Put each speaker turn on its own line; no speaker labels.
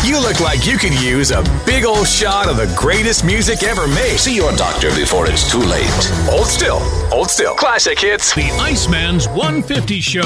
You look like you could use a big old shot of the greatest music ever made.
See your doctor before it's too late.
Hold still. Hold still. Classic hits.
The Iceman's 150 Show.